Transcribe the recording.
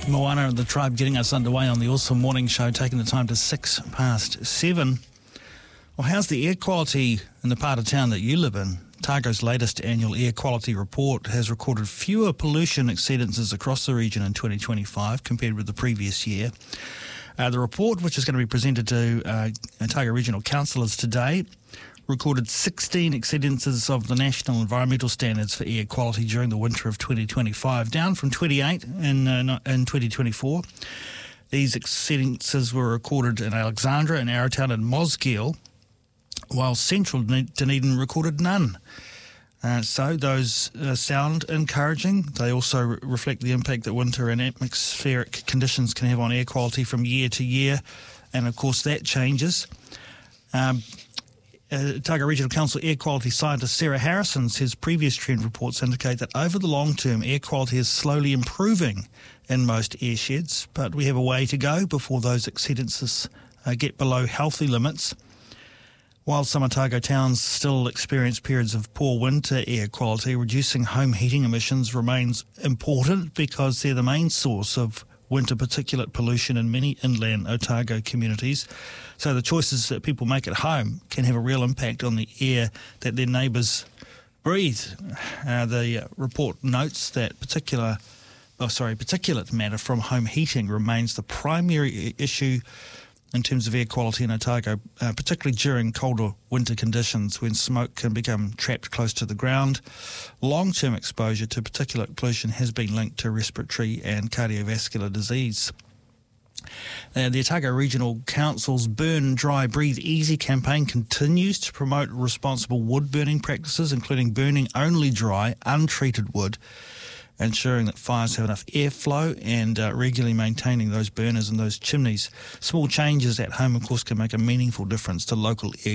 Moana and the Tribe getting us underway on the Awesome Morning Show, taking the time to 7:06. Well, how's the air quality in the part of town that you live in? Otago's latest annual air quality report has recorded fewer pollution exceedances across the region in 2025 compared with the previous year. The report, which is going to be presented to Otago Regional Councillors today, recorded 16 exceedances of the national environmental standards for air quality during the winter of 2025, down from 28 in 2024. These exceedances were recorded in Alexandra, in Arrowtown and Mosgiel, while central Dunedin recorded none. So those sound encouraging. They also reflect the impact that winter and atmospheric conditions can have on air quality from year to year, and of course that changes. Otago Regional Council Air Quality Scientist Sarah Harrison says previous trend reports indicate that over the long term air quality is slowly improving in most airsheds, but we have a way to go before those exceedances get below healthy limits. While some Otago towns still experience periods of poor winter air quality, reducing home heating emissions remains important because they're the main source of winter particulate pollution in many inland Otago communities. So the choices that people make at home can have a real impact on the air that their neighbours breathe. The report notes that particulate matter from home heating remains the primary issue in terms of air quality in Otago, particularly during colder winter conditions when smoke can become trapped close to the ground. Long-term exposure to particulate pollution has been linked to respiratory and cardiovascular disease. The Otago Regional Council's Burn Dry Breathe Easy campaign continues to promote responsible wood burning practices, including burning only dry, untreated wood, ensuring that fires have enough airflow and regularly maintaining those burners and those chimneys. Small changes at home, of course, can make a meaningful difference to local air